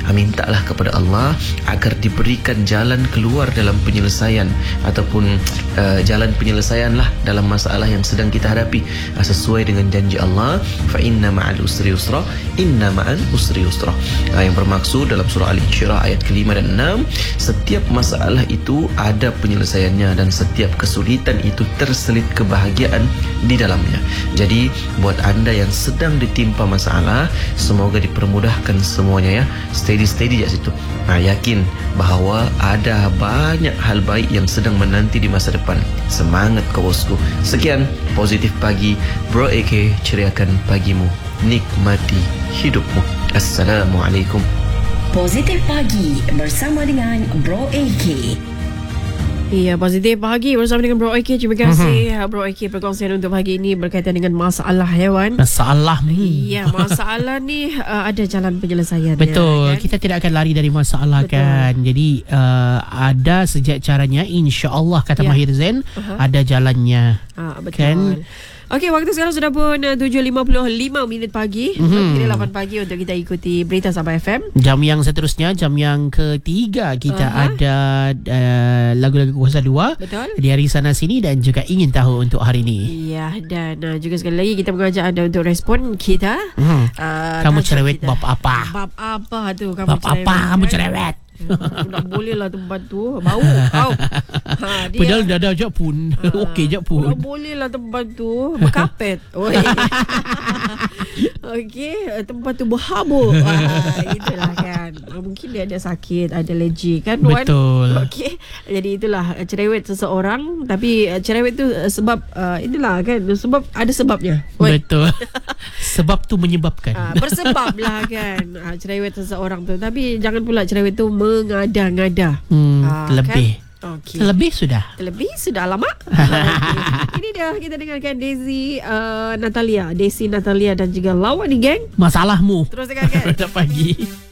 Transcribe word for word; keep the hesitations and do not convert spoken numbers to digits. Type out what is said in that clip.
mintalah kepada Allah agar diberikan jalan keluar dalam penyelesaian ataupun uh, jalan penyelesaian lah dalam masalah yang sedang kita hadapi, uh, sesuai dengan janji Allah, fa inna ma'al usri yusra, inna ma'al usri yusra. uh, yang bermaksud dalam surah Al-Insyirah ayat kelima dan enam, setiap masalah itu ada penyelesaiannya dan setiap kesulitan itu terselit kebahagiaan di dalamnya. Jadi buat anda yang sedang ditimpa masalah, semoga dipermudahkan semuanya ya. Steady-steady je situ. Nah, yakin bahawa ada banyak hal baik yang sedang menanti di masa depan. Semangat kau bosku. Sekian Positif Pagi, Bro A K, ceriakan pagimu, nikmati hidupmu. Assalamualaikum. Positif Pagi bersama dengan Bro A K. Ya, Positif Pagi bersama dengan Bro A K. Terima kasih mm-hmm. Bro A K perkongsian untuk pagi ini berkaitan dengan masalah hewan. Masalah ni. Ya, masalah ni uh, ada jalan penyelesaiannya. Betul, kan? kita tidak akan lari dari masalah. Betul. Kan. Jadi uh, ada sejak caranya, insya-Allah kata ya. Mahir Zain, uh-huh. ada jalannya. Ah, betul. Kan? Okey, waktu sekarang sudah pun uh, tujuh lima puluh lima minit pagi. Mm-hmm. Kira lapan pagi untuk kita ikuti berita Sabah F M. Jam yang seterusnya, jam yang ketiga, kita uh-huh. ada uh, lagu-lagu kuasa dua. Betul. Di hari sana sini dan juga ingin tahu untuk hari ini. Ya, dan uh, juga sekali lagi kita mengajak anda untuk respon kita. Mm. Uh, kamu cerewet bab apa? Bab apa tu kamu bab cerewet? apa kamu cerewet? Tak boleh lah tempat tu. Bau kau. Ha, dia, padahal dah ada je pun. Ha, okey je pun. Tak boleh lah tempat tu berkapet. Oi. Okey, tempat tu berhabuk. Ha, itulah kan. Mungkin dia ada sakit, ada alergi kan. Betul. Okey. Jadi itulah cerewet seseorang, tapi cerewet tu sebab uh, itulah kan, sebab ada sebabnya. Oi. Betul. Sebab tu menyebabkan. Ha, bersebab lah kan ha, cerewet seseorang tu. Tapi jangan pula cerewet tu mengada-ngada. Hmm, ha, lebih. Kan? Okay. Terlebih sudah. Terlebih sudah lama. Okay. Ini dia kita dengarkan Daisy uh, Natalia, Daisy Natalia dan juga Lawani Gang. Masalahmu. Terus dengarkan. Pada pagi.